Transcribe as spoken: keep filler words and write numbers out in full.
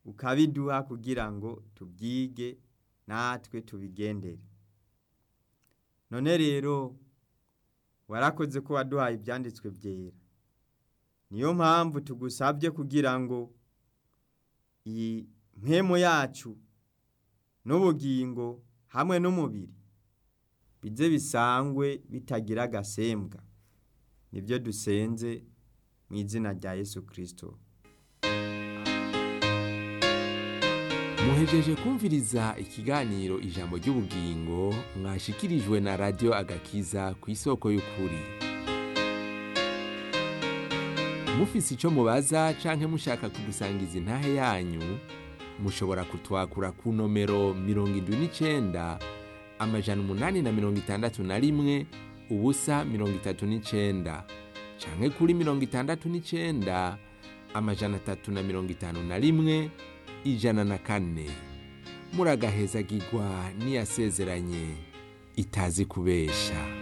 ukabiduha kugira ngo tubyige natwe tubigendere. None rero warakoze ko waduhaye ibyanditswe byera. Niyo mpamvu tugusabye kugira ngo iyi mpemu yacu n'ubugingo hamwe n'umubiri bize bisangwe bitagira agasembwa. Nibyo dusenze mu izina rya Yesu Kristo. Muhejeje kumviriza ikiganiro ijambo ry'ubugingo mwashikirijwe na Radio Agakiza ku isoko y'ukuri. Mufise ico mubaza canke mushaka kudusangiza intahe yanyu, mushobora kutwakura ku nomero mirongo indwi n'icenda amajana umunani na mirongo itandatu na rimwe ubusa mirongo itatu n'icenda canke kuri mirongo itandatu n'icenda amajana atatu na mirongo itanu na rimwe ijana na kane. Muragahezagirwa n'iyasezeranye itazi kubesha.